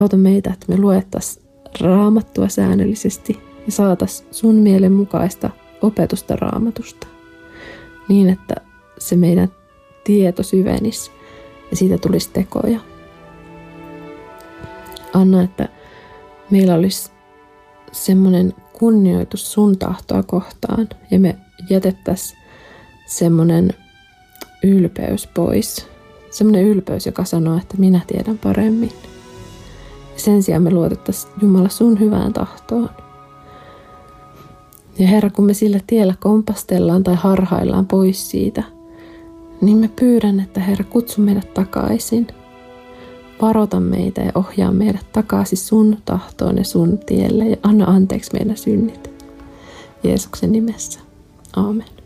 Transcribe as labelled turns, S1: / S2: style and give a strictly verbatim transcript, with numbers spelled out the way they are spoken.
S1: Auta meitä, että me luettaisiin Raamattua säännöllisesti ja saataisiin sun mielen mukaista opetusta Raamatusta. Niin, että se meidän tieto syvenisi ja siitä tulisi tekoja. Anna, että meillä olisi semmoinen kunnioitus sun tahtoa kohtaan ja me jätettäisiin semmoinen ylpeys pois. Semmoinen ylpeys, joka sanoo, että minä tiedän paremmin. Sen sijaan me luotettaisiin Jumala sun hyvään tahtoon. Ja Herra, kun me sillä tiellä kompastellaan tai harhaillaan pois siitä, niin me pyydän, että Herra, kutsu meidät takaisin. Varota meitä ja ohjaa meidät takaisin sun tahtoon ja sun tielle ja anna anteeksi meidän synnit. Jeesuksen nimessä. Aamen.